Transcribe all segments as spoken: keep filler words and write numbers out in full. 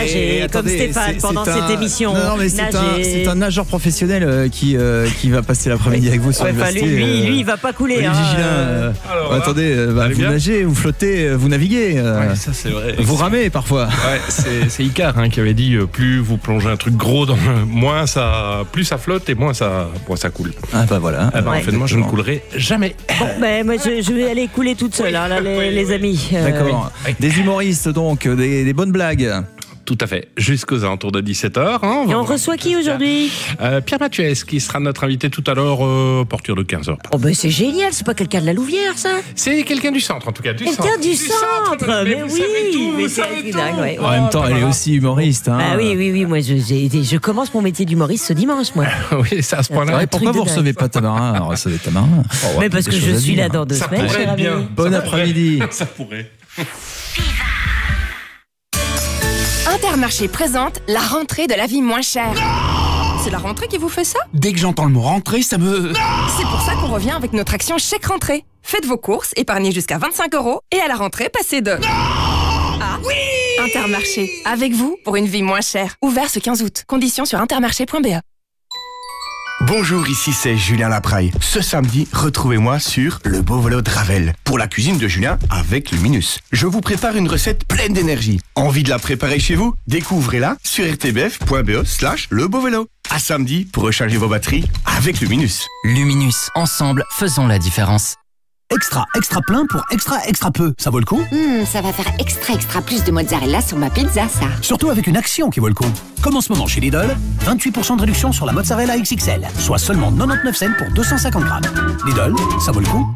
Et comme attendez, Stéphane c'est- pendant c'est cette un- émission. Non, non, mais c'est un, Nager. c'est un nageur professionnel euh, qui, euh, qui va passer l'après-midi avec vous sur Ouais, enfin, lui, l'université. lui, euh, lui, il va pas couler. Olivier hein, Gillin, euh, euh, Alors bah, là, attendez, euh, bah, allez vous bien. nagez, vous flottez, euh, vous naviguez, euh, Ouais, ça c'est vrai. vous ramez parfois. Ouais, c'est, c'est Icare hein, qui avait dit euh, plus vous plongez un truc gros dans le, moins ça, plus ça flotte et moins ça, moins ça coule. Ah bah voilà. Ah bah, Ouais. en fait, moi je ne coulerai jamais. Bon, ben, moi, je, je vais aller couler toute seule, hein, là, les, Oui, les oui. amis. Euh, D'accord. oui. Des humoristes donc, des, des bonnes blagues. Tout à fait. Jusqu'aux alentours de dix-sept heures. Hein, Et on reçoit qui aujourd'hui? euh, Pierre Mathiès qui sera notre invité tout à l'heure euh, à partir de quinze heures. Oh ben c'est génial, c'est pas quelqu'un de la Louvière ça? C'est quelqu'un du centre en tout cas. Du Quelqu'un centre. du centre, mais vous oui, savez tout, mais vous c'est savez dingue, tout. ouais. En même temps, elle est aussi humoriste. Hein. Ah oui, oui, oui, moi je, j'ai- je commence mon métier d'humoriste ce dimanche, moi. Oui, c'est à ce point-là. Ouais, un pourquoi truc vous de dingue. recevez pas Tamarin? Alors, recevez Tamarin. Mais parce que je suis là dans deux Ça semaines, pourrait cher être ami. bien. Bon Ça après-midi. pourrait. Ça pourrait. Intermarché présente la rentrée de la vie moins chère. C'est la rentrée qui vous fait ça? Dès que j'entends le mot rentrée, ça me... C'est pour ça qu'on revient avec notre action chèque rentrée. Faites vos courses, épargnez jusqu'à vingt-cinq euros et à la rentrée, passez de... Ah oui! Intermarché, avec vous pour une vie moins chère. Ouvert ce quinze août. Conditions sur intermarché point b e. Bonjour, ici c'est Julien Lapraille. Ce samedi, retrouvez-moi sur Le Beau Vélo de Ravel pour la cuisine de Julien avec Luminus. Je vous prépare une recette pleine d'énergie. Envie de la préparer chez vous? Découvrez-la sur r t b f point b e slash le beau vélo. À samedi pour recharger vos batteries avec Luminus. Luminus, ensemble, faisons la différence. Extra, extra plein pour extra, extra peu. Ça vaut le coup? Hum, ça va faire extra, extra plus de mozzarella sur ma pizza, ça. Surtout avec une action qui vaut le coup. Comme en ce moment chez Lidl, vingt-huit pour cent de réduction sur la mozzarella X X L, soit seulement quatre-vingt-dix-neuf cents pour deux cent cinquante grammes. Lidl, ça vaut le coup?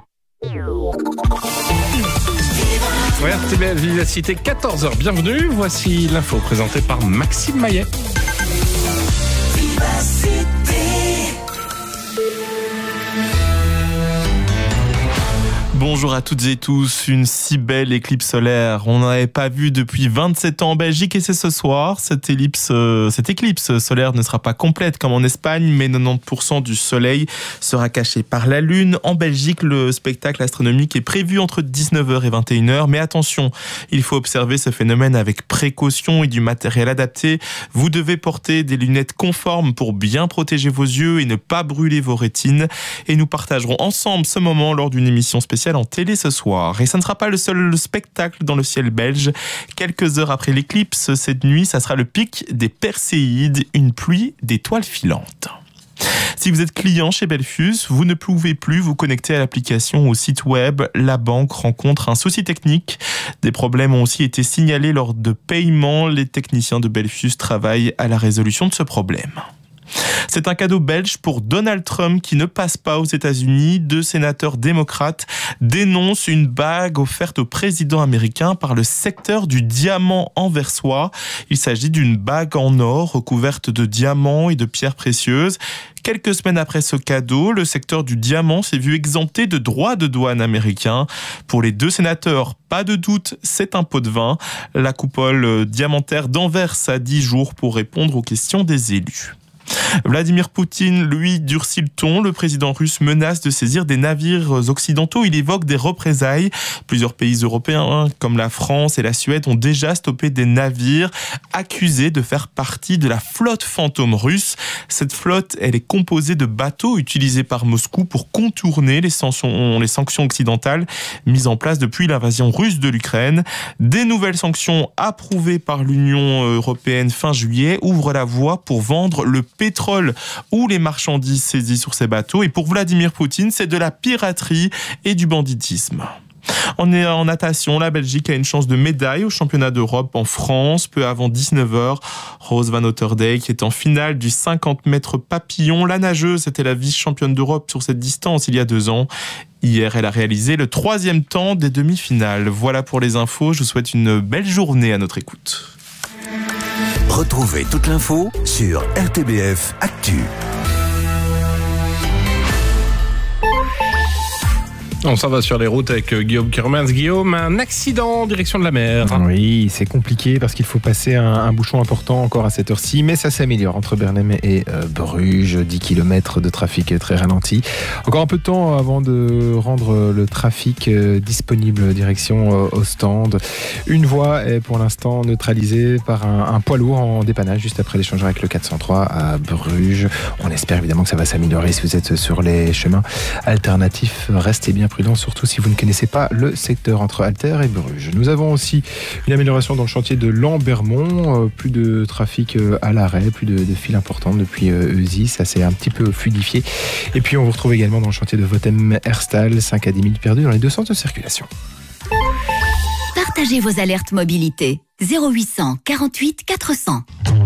Ouais, R T B F Vivacité, quatorze heures. Bienvenue. Voici l'info présentée par Maxime Maillet. Bonjour à toutes et tous, une si belle éclipse solaire, on n'en avait pas vu depuis vingt-sept ans en Belgique et c'est ce soir. Cette, ellipse, euh, cette éclipse solaire ne sera pas complète comme en Espagne, mais quatre-vingt-dix pour cent du soleil sera caché par la lune. En Belgique, le spectacle astronomique est prévu entre dix-neuf heures et vingt et une heures, mais attention, il faut observer ce phénomène avec précaution et du matériel adapté. Vous devez porter des lunettes conformes pour bien protéger vos yeux et ne pas brûler vos rétines. Et nous partagerons ensemble ce moment lors d'une émission spéciale en télé ce soir. Et ça ne sera pas le seul spectacle dans le ciel belge. Quelques heures après l'éclipse, cette nuit, ça sera le pic des Perséides, une pluie d'étoiles filantes. Si vous êtes client chez Belfius, vous ne pouvez plus vous connecter à l'application ou au site web. La banque rencontre un souci technique. Des problèmes ont aussi été signalés lors de paiements. Les techniciens de Belfius travaillent à la résolution de ce problème. C'est un cadeau belge pour Donald Trump qui ne passe pas aux États-Unis. Deux sénateurs démocrates dénoncent une bague offerte au président américain par le secteur du diamant anversois. Il s'agit d'une bague en or recouverte de diamants et de pierres précieuses. Quelques semaines après ce cadeau, le secteur du diamant s'est vu exempté de droits de douane américains. Pour les deux sénateurs, pas de doute, c'est un pot de vin. La coupole diamantaire d'Anvers a dix jours pour répondre aux questions des élus. Vladimir Poutine, lui, durcit le ton. Le président russe menace de saisir des navires occidentaux. Il évoque des représailles. Plusieurs pays européens, comme la France et la Suède, ont déjà stoppé des navires accusés de faire partie de la flotte fantôme russe. Cette flotte, elle est composée de bateaux utilisés par Moscou pour contourner les sanctions, les sanctions occidentales mises en place depuis l'invasion russe de l'Ukraine. Des nouvelles sanctions approuvées par l'Union européenne fin juillet ouvrent la voie pour vendre le pétrole ou les marchandises saisies sur ces bateaux. Et pour Vladimir Poutine, c'est de la piraterie et du banditisme. En, en natation, la Belgique a une chance de médaille au championnat d'Europe en France. Peu avant dix-neuf heures, Rose Van Otterdijk qui est en finale du cinquante mètres papillon. La nageuse était la vice-championne d'Europe sur cette distance il y a deux ans. Hier, elle a réalisé le troisième temps des demi-finales. Voilà pour les infos. Je vous souhaite une belle journée à notre écoute. Retrouvez toute l'info sur R T B F Actu. On s'en va sur les routes avec Guillaume qui remercie. Guillaume, un accident en direction de la mer. Oui, c'est compliqué parce qu'il faut passer un, un bouchon important encore à cette heure-ci, mais ça s'améliore entre Bernhem et euh, Bruges, dix kilomètres de trafic très ralenti. Encore un peu de temps avant de rendre le trafic euh, disponible direction euh, Ostende. Une voie est pour l'instant neutralisée par un, un poids lourd en dépannage juste après l'échangeur avec le quatre cent trois à Bruges. On espère évidemment que ça va s'améliorer si vous êtes sur les chemins alternatifs. Restez bien prudents, surtout si vous ne connaissez pas le secteur entre Alter et Bruges. Nous avons aussi une amélioration dans le chantier de Lambermont. Euh, plus de trafic euh, à l'arrêt, plus de, de files importantes depuis euh, Eusy. Ça s'est un petit peu fluidifié. Et puis on vous retrouve également dans le chantier de Votem-Herstal. cinq à dix minutes perdues dans les deux sens de circulation. Partagez vos alertes mobilité. zéro huit cent quarante-huit quatre cents.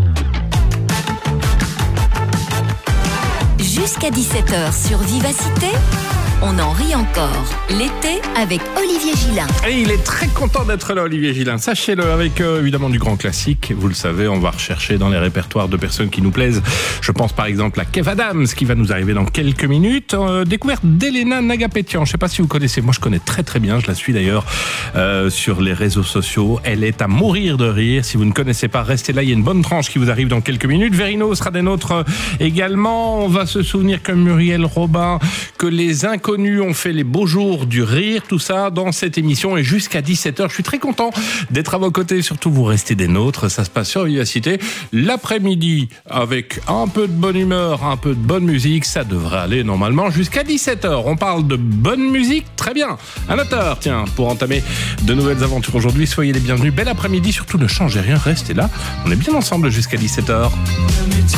Jusqu'à dix-sept heures sur Vivacité, on en rit encore. L'été avec Olivier Gillin. Et il est très content d'être là, Olivier Gillin. Sachez-le, avec euh, évidemment du grand classique. Vous le savez, on va rechercher dans les répertoires de personnes qui nous plaisent. Je pense par exemple à Kev Adams, qui va nous arriver dans quelques minutes. Euh, découverte d'Elena Nagapetian. Je ne sais pas si vous connaissez. Moi, je connais très très bien. Je la suis d'ailleurs euh, sur les réseaux sociaux. Elle est à mourir de rire. Si vous ne connaissez pas, restez là. Il y a une bonne tranche qui vous arrive dans quelques minutes. Verino sera des nôtres euh, également. On va se souvenir comme Muriel Robin que les inconnus ont fait les beaux jours du rire, tout ça dans cette émission et jusqu'à dix-sept heures. Je suis très content d'être à vos côtés, surtout vous restez des nôtres, ça se passe sur Vivacité. L'après-midi, avec un peu de bonne humeur, un peu de bonne musique, ça devrait aller normalement jusqu'à dix-sept heures. On parle de bonne musique, très bien. Un auteur, tiens, pour entamer de nouvelles aventures aujourd'hui, soyez les bienvenus. Bel après-midi, surtout ne changez rien, restez là. On est bien ensemble jusqu'à dix-sept heures.